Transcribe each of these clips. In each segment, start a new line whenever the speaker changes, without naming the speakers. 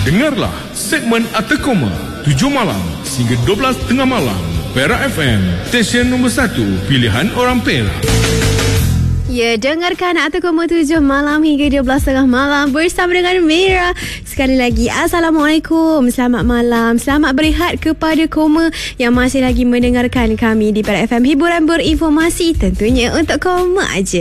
Dengarlah segmen Arti Koma 7 malam hingga 12 tengah malam. Perak FM, stesen nombor 1 pilihan orang Perak.
Ya, dengarkan Arti Koma 7 malam hingga 12 tengah malam bersama dengan Mira. Sekali lagi, Assalamualaikum, selamat malam, selamat berehat kepada Koma yang masih lagi mendengarkan kami di Perak FM. Hiburan berinformasi tentunya untuk Koma aja.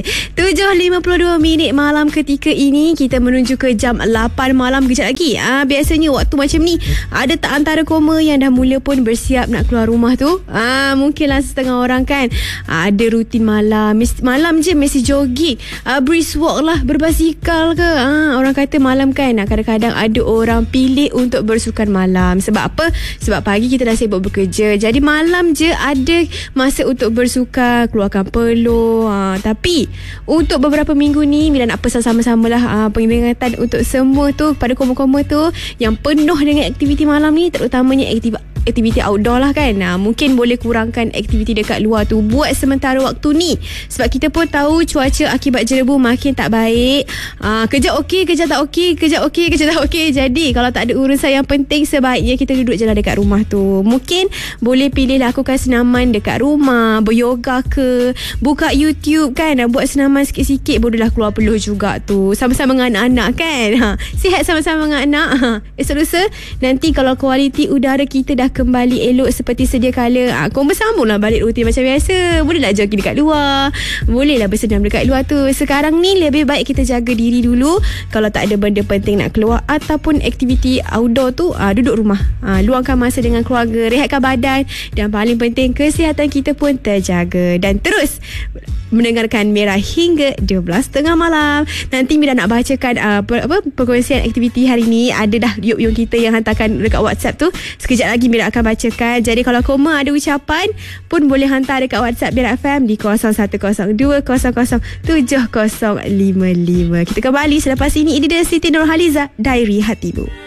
7.52 minit malam ketika ini, kita menuju ke jam 8 malam kejap lagi. Biasanya waktu macam ni, ada tak antara Koma yang dah mula pun bersiap nak keluar rumah tu? Mungkinlah setengah orang kan, ada rutin malam, malam je mesti jogging, brisk walk lah, berbasikal ke. Orang kata malam kan, kadang-kadang ada orang pilih untuk bersukan malam. Sebab apa? Sebab pagi kita dah sibuk bekerja, jadi malam je ada masa untuk bersukan, keluarkan peluh. Tapi untuk beberapa minggu ni, Mira nak pesan sama-sama lah peringatan untuk semua tu, pada Koma-Koma tu yang penuh dengan aktiviti malam ni, terutamanya aktiviti outdoor lah kan. Mungkin boleh kurangkan aktiviti dekat luar tu buat sementara waktu ni. Sebab kita pun tahu cuaca akibat jerebu makin tak baik. Kejap okey, kejap tak okey, kejap okey, kejap tak okey. Jadi kalau tak ada urusan yang penting, sebaiknya kita duduk je lah dekat rumah tu. Mungkin boleh pilih lakukan senaman dekat rumah, beryoga ke, buka YouTube kan, buat senaman sikit-sikit, bolehlah keluar peluh juga tu, sama-sama dengan anak-anak kan. Sihat sama-sama dengan anak. Esok lusa nanti kalau kualiti udara kita dah kembali elok seperti sedia kala, kau bersambunglah balik rutin macam biasa. Bolehlah jogging dekat luar, bolehlah bersenam dekat luar tu. Sekarang ni lebih baik kita jaga diri dulu. Kalau tak ada benda penting nak keluar ataupun aktiviti outdoor tu, duduk rumah, luangkan masa dengan keluarga, rehatkan badan, dan paling penting kesihatan kita pun terjaga. Dan terus mendengarkan Mira hingga 12 tengah malam. Nanti Mira nak bacakan perkongsian aktiviti hari ni. Ada dah yuk kita yang hantarkan dekat WhatsApp tu. Sekejap lagi Mira akan bacakan. Jadi kalau Koma ada ucapan pun boleh hantar dekat WhatsApp Mira FM di 0102007055. Kita kembali selepas ini. Ini dia Siti Nurhaliza, Diary Hatimu.